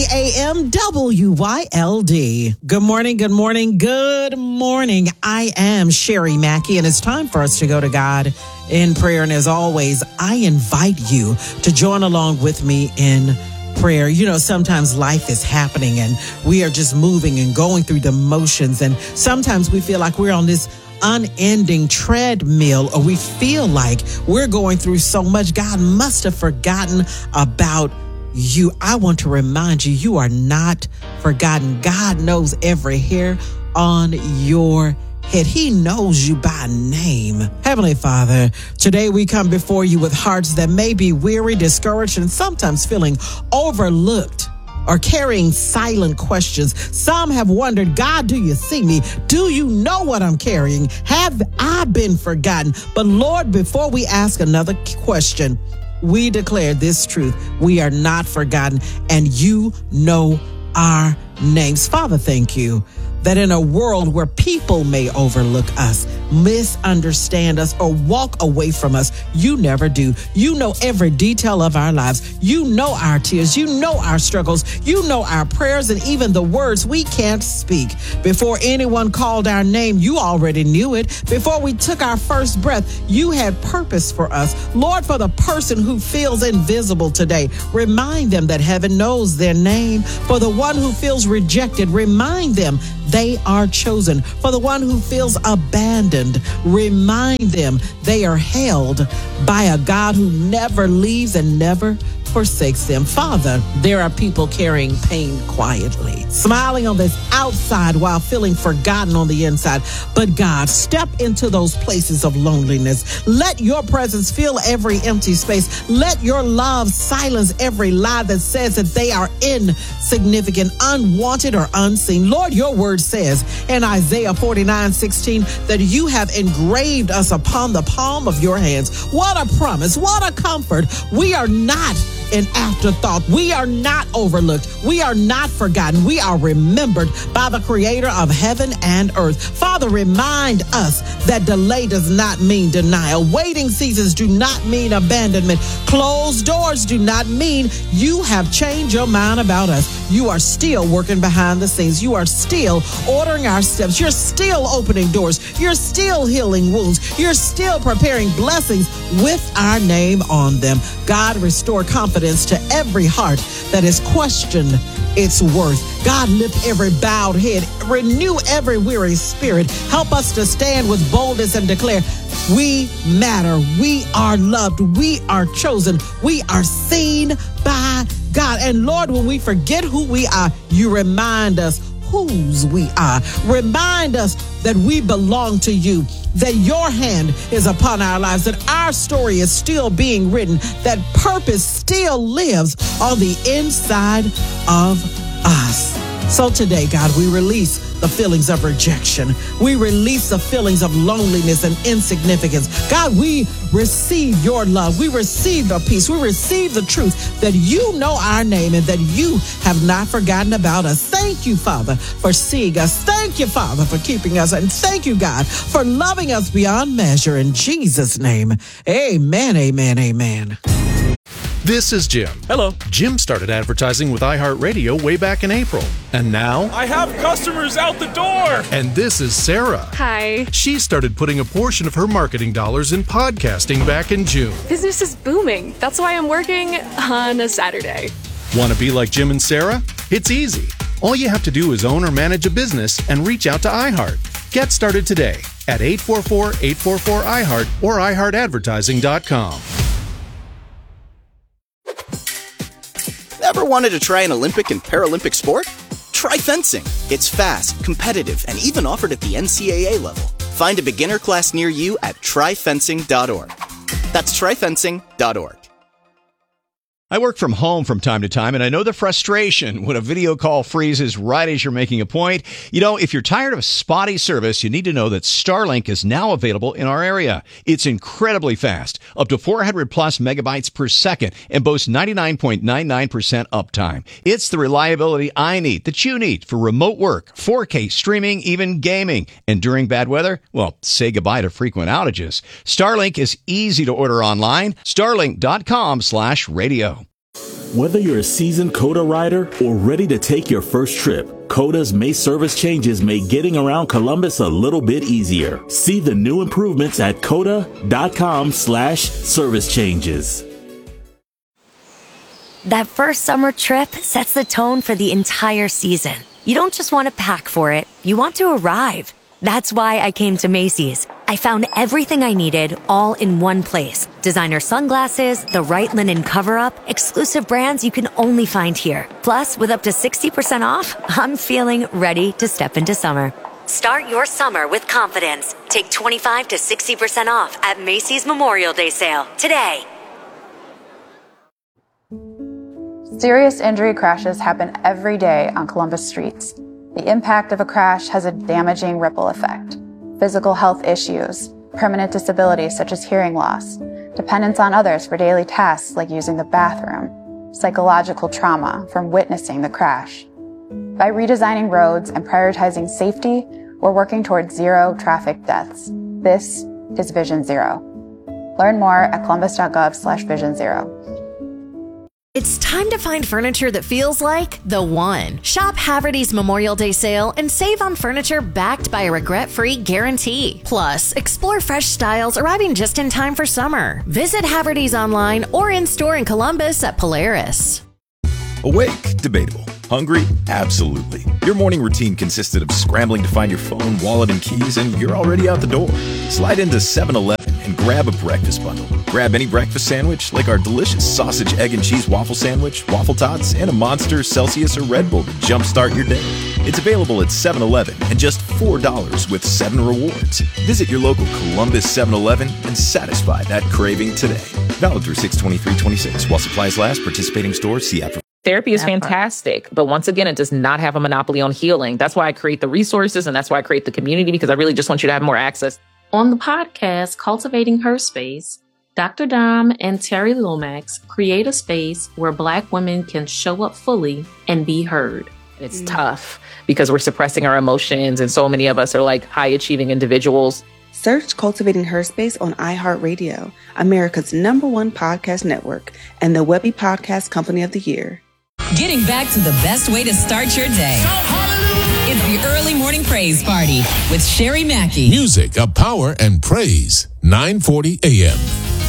AM WYLD. Good morning, good morning, good morning. I am Sherry Mackey, and it's time for us to go to God in prayer. And as always, I invite you to join along with me in prayer. You know, sometimes life is happening and we are just moving and going through the motions. And sometimes we feel like we're on this unending treadmill, or we feel like we're going through so much. God must have forgotten about you. I want to remind you, you are not forgotten. God knows every hair on your head. He knows you by name. Heavenly Father, today we come before you with hearts that may be weary, discouraged, and sometimes feeling overlooked or carrying silent questions. Some have wondered, God, do you see me? Do you know what I'm carrying? Have I been forgotten? But Lord, before we ask another question, we declare this truth: we are not forgotten, and you know our names. Father, thank you that in a world where people may overlook us, misunderstand us, or walk away from us, you never do. You know every detail of our lives. You know our tears. You know our struggles. You know our prayers and even the words we can't speak. Before anyone called our name, you already knew it. Before we took our first breath, you had purpose for us. Lord, for the person who feels invisible today, remind them that heaven knows their name. For the one who feels rejected, remind them they are chosen. For the one who feels abandoned, remind them they are held by a God who never leaves and never forsakes them. Father, there are people carrying pain quietly, smiling on this outside while feeling forgotten on the inside. But God, step into those places of loneliness. Let your presence fill every empty space. Let your love silence every lie that says that they are insignificant, unwanted, or unseen. Lord, your word says in Isaiah 49:16 that you have engraved us upon the palm of your hands. What a promise. What a comfort. We are not an afterthought. We are not overlooked. We are not forgotten. We are remembered by the creator of heaven and earth. Father, remind us that delay does not mean denial. Waiting seasons do not mean abandonment. Closed doors do not mean you have changed your mind about us. You are still working behind the scenes. You are still ordering our steps. You're still opening doors. You're still healing wounds. You're still preparing blessings with our name on them. God, restore confidence to every heart that has questioned its worth. God, lift every bowed head, renew every weary spirit. Help us to stand with boldness and declare, we matter, we are loved, we are chosen, we are seen by God. And Lord, when we forget who we are, you remind us whose we are. Remind us that we belong to you, that your hand is upon our lives, that our story is still being written, that purpose still lives on the inside of us. So today, God, we release the feelings of rejection. We release the feelings of loneliness and insignificance. God, we receive your love. We receive the peace. We receive the truth that you know our name and that you have not forgotten about us. Thank you, Father, for seeing us. Thank you, Father, for keeping us. And thank you, God, for loving us beyond measure. In Jesus' name, amen, amen, amen. This is Jim. Hello. Jim started advertising with iHeartRadio way back in April. And now, I have customers out the door. And this is Sarah. Hi. She started putting a portion of her marketing dollars in podcasting back in June. Business is booming. That's why I'm working on a Saturday. Want to be like Jim and Sarah? It's easy. All you have to do is own or manage a business and reach out to iHeart. Get started today at 844-844-iHeart or iHeartAdvertising.com. Ever wanted to try an Olympic and Paralympic sport? Try fencing. It's fast, competitive, and even offered at the NCAA level. Find a beginner class near you at tryfencing.org. That's tryfencing.org. I work from home from time to time, and I know the frustration when a video call freezes right as you're making a point. You know, if you're tired of spotty service, you need to know that Starlink is now available in our area. It's incredibly fast, up to 400 plus megabytes per second, and boasts 99.99% uptime. It's the reliability I need, that you need, for remote work, 4K streaming, even gaming. And during bad weather, well, say goodbye to frequent outages. Starlink is easy to order online. Starlink.com/radio. Whether you're a seasoned COTA rider or ready to take your first trip, COTA's May service changes make getting around Columbus a little bit easier. See the new improvements at COTA.com/service changes. That first summer trip sets the tone for the entire season. You don't just want to pack for it, you want to arrive. That's why I came to Macy's. I found everything I needed all in one place. Designer sunglasses, the right linen cover-up, exclusive brands you can only find here. Plus, with up to 60% off, I'm feeling ready to step into summer. Start your summer with confidence. Take 25 to 60% off at Macy's Memorial Day sale today. Serious injury crashes happen every day on Columbus streets. The impact of a crash has a damaging ripple effect. Physical health issues, permanent disabilities such as hearing loss, dependence on others for daily tasks like using the bathroom, psychological trauma from witnessing the crash. By redesigning roads and prioritizing safety, we're working towards zero traffic deaths. This is Vision Zero. Learn more at columbus.gov/Vision Zero. It's time to find furniture that feels like the one. Shop Haverty's Memorial Day sale and save on furniture backed by a regret-free guarantee. Plus, explore fresh styles arriving just in time for summer. Visit Haverty's online or in-store in Columbus at Polaris. Awake? Debatable. Hungry? Absolutely. Your morning routine consisted of scrambling to find your phone, wallet, and keys, and you're already out the door. Slide into 7-Eleven and grab a breakfast bundle. Grab any breakfast sandwich, like our delicious sausage, egg, and cheese waffle sandwich, waffle tots, and a Monster, Celsius, or Red Bull to jumpstart your day. It's available at 7-Eleven and just $4 with 7 rewards. Visit your local Columbus 7-Eleven and satisfy that craving today. Valid through 6/23/26. While supplies last, participating stores see app for. Therapy is fantastic, but once again, it does not have a monopoly on healing. That's why I create the resources and that's why I create the community, because I really just want you to have more access. On the podcast, Cultivating Her Space, Dr. Dom and Terry Lomax create a space where Black women can show up fully and be heard. It's tough because we're suppressing our emotions, and so many of us are like high-achieving individuals. Search Cultivating Her Space on iHeartRadio, America's #1 podcast network, and the Webby Podcast Company of the Year. Getting back to the best way to start your day. It's the Early Morning Praise Party with Sherry Mackey. Music of power and praise. 940 AM.